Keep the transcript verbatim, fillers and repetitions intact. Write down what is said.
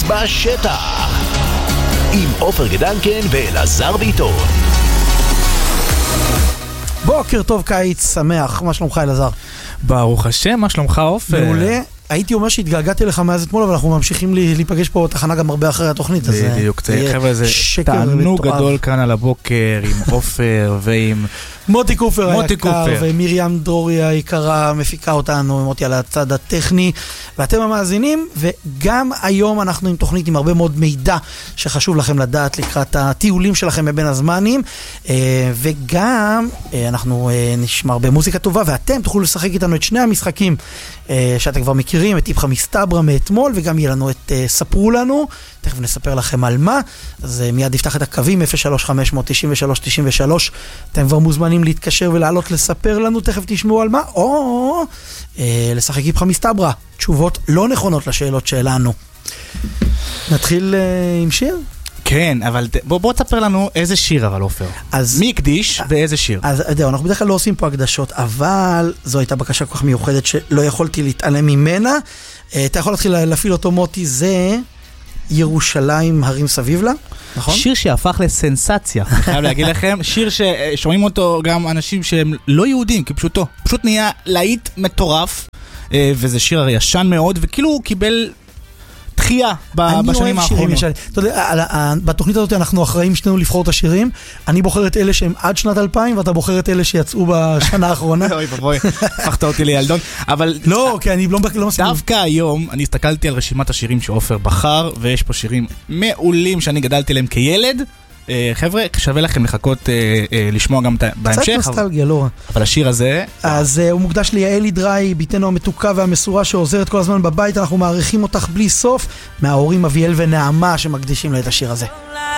בשטח עם עופר גדנקן ואלעזר ביטון. בוקר טוב, קיץ שמח. מה שלומך אלעזר? ברוך השם, מה שלומך עופר? מעולה. הייתי אומר שהתגעגעתי לך מאז אתמול, אבל אנחנו ממשיכים להיפגש פה בתחנה גם הרבה אחרי התוכנית. בדיוק, חבר'ה, זה תענוג גדול כאן על הבוקר עם עופר ועם מוטי קופר היקר ומרים דרורי היקרה מפיקה אותנו, מוטי על הצד הטכני, ואתם המאזינים. וגם היום אנחנו עם תוכנית עם הרבה מאוד מידע שחשוב לכם לדעת לקראת הטיולים שלכם מבין הזמנים, וגם אנחנו נשמע הרבה מוזיקה טובה, ואתם תוכלו לשחק איתנו את שני המשחקים שאתם כבר מכירים, את איפכא מסתברא מאתמול, וגם יהיה לנו את ספרו לנו, תכף נספר לכם על מה. אז מיד נפתח את הקווים אפס שלוש חמש תשע שלוש תשע שלוש, אתם כבר מוזמנים להתקשר ולעלות לספר לנו, תכף תשמעו על מה, או אה, לשחק איפכא מסתברא, תשובות לא נכונות לשאלות שלנו. נתחיל אה, עם שיר? כן, אבל בוא, בוא תספר לנו איזה שיר אבל עופר. אז מי הקדיש ואיזה שיר? אז זהו, אנחנו בדרך כלל לא עושים פה הקדשות, אבל זו הייתה בקשה כל כך מיוחדת שלא יכולתי להתעלם ממנה. אתה יכול להתחיל להפעיל אותו מוטי, זה ירושלים הרים סביב לה, נכון? שיר שהפך לסנסציה, אני חייב להגיד לכם, שיר ששומעים אותו גם אנשים שהם לא יהודים, כפשוטו, פשוט נהיה להיט מטורף, וזה שיר ישן מאוד, וכאילו הוא קיבל תחייה בשנים האחרונות. אתה יודע, בתוכנית הזאת אנחנו אחראים שנינו לבחור את השירים, אני בוחר את אלה שהם עד שנת אלפיים, ואתה בוחר את אלה שיצאו בשנה האחרונה. אוי בבוי, הפכת אותי לילדון. אבל לא, כי אני לא מסכים. דווקא היום אני הסתכלתי על רשימת השירים שעופר בחר, ויש פה שירים מעולים שאני גדלתי להם כילד. חבר'ה, שווה לכם לחכות לשמוע גם בהמשך. קצת נוסטלגיה, לא רע. אבל השיר הזה... אז הוא מוקדש ליעל ידראי, ביתנו המתוקה והמסורה שעוזרת כל הזמן בבית, אנחנו מעריכים אותך בלי סוף, מההורים אביאל ונעמה שמקדישים לה את השיר הזה.